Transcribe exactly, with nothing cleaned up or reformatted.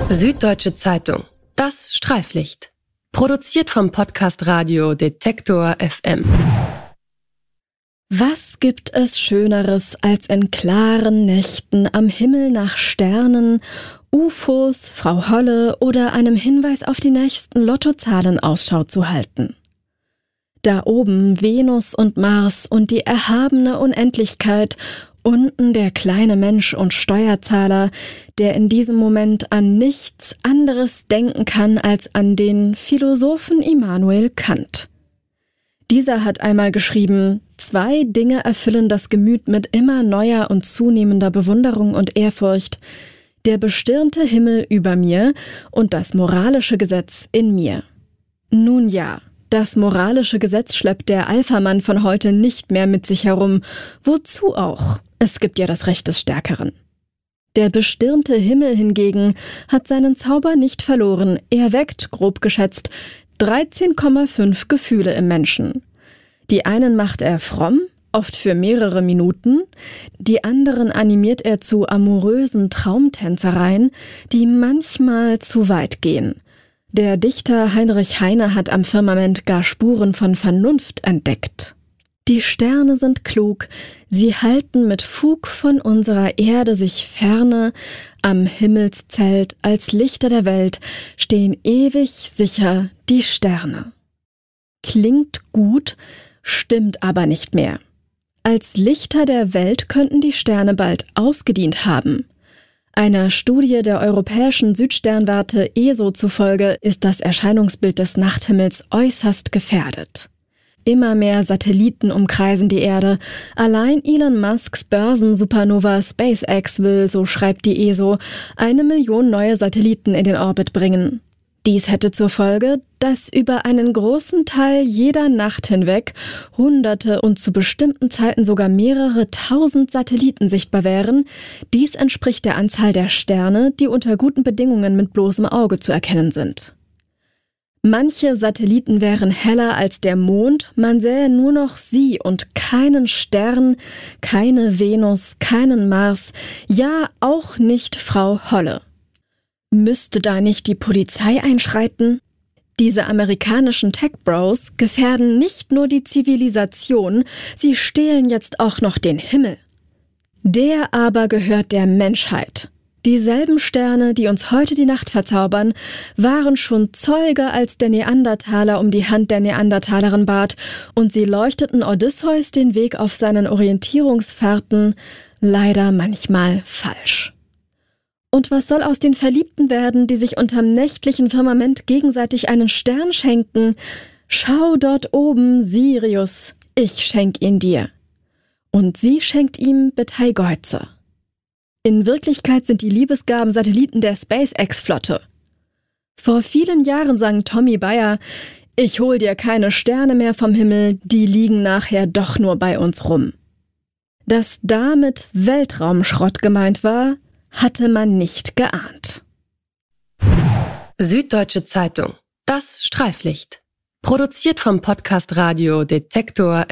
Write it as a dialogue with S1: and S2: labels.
S1: Süddeutsche Zeitung, das Streiflicht. Produziert vom Podcast Radio Detektor F M.
S2: Was gibt es Schöneres, als in klaren Nächten am Himmel nach Sternen, U F Os, Frau Holle oder einem Hinweis auf die nächsten Lottozahlen Ausschau zu halten? Da oben Venus und Mars und die erhabene Unendlichkeit, unten der kleine Mensch und Steuerzahler, der in diesem Moment an nichts anderes denken kann als an den Philosophen Immanuel Kant. Dieser hat einmal geschrieben: Zwei Dinge erfüllen das Gemüt mit immer neuer und zunehmender Bewunderung und Ehrfurcht: der bestirnte Himmel über mir und das moralische Gesetz in mir. Nun ja, das moralische Gesetz schleppt der Alphamann von heute nicht mehr mit sich herum. Wozu auch? Es gibt ja das Recht des Stärkeren. Der bestirnte Himmel hingegen hat seinen Zauber nicht verloren. Er weckt, grob geschätzt, dreizehn Komma fünf Gefühle im Menschen. Die einen macht er fromm, oft für mehrere Minuten, die anderen animiert er zu amorösen Traumtänzereien, die manchmal zu weit gehen. Der Dichter Heinrich Heine hat am Firmament gar Spuren von Vernunft entdeckt. Die Sterne sind klug, sie halten mit Fug von unserer Erde sich ferne, am Himmelszelt als Lichter der Welt stehen ewig sicher die Sterne. Klingt gut, stimmt aber nicht mehr. Als Lichter der Welt könnten die Sterne bald ausgedient haben. Einer Studie der Europäischen Südsternwarte E S O zufolge ist das Erscheinungsbild des Nachthimmels äußerst gefährdet. Immer mehr Satelliten umkreisen die Erde. Allein Elon Musks Börsensupernova SpaceX will, so schreibt die E S O, eine Million neue Satelliten in den Orbit bringen. Dies hätte zur Folge, dass über einen großen Teil jeder Nacht hinweg Hunderte und zu bestimmten Zeiten sogar mehrere tausend Satelliten sichtbar wären. Dies entspricht der Anzahl der Sterne, die unter guten Bedingungen mit bloßem Auge zu erkennen sind. Manche Satelliten wären heller als der Mond, man sähe nur noch sie und keinen Stern, keine Venus, keinen Mars, ja auch nicht Frau Holle. Müsste da nicht die Polizei einschreiten? Diese amerikanischen Tech-Bros gefährden nicht nur die Zivilisation, sie stehlen jetzt auch noch den Himmel. Der aber gehört der Menschheit. Dieselben Sterne, die uns heute die Nacht verzaubern, waren schon Zeuge, als der Neandertaler um die Hand der Neandertalerin bat, und sie leuchteten Odysseus den Weg auf seinen Orientierungsfahrten leider manchmal falsch. Und was soll aus den Verliebten werden, die sich unterm nächtlichen Firmament gegenseitig einen Stern schenken? Schau dort oben, Sirius, ich schenk ihn dir. Und sie schenkt ihm Beteigeuze. In Wirklichkeit sind die Liebesgaben Satelliten der SpaceX-Flotte. Vor vielen Jahren sang Tommy Bayer: Ich hol dir keine Sterne mehr vom Himmel, die liegen nachher doch nur bei uns rum. Dass damit Weltraumschrott gemeint war, hatte man nicht geahnt.
S1: Süddeutsche Zeitung, das Streiflicht. Produziert vom Podcast Radio Detektor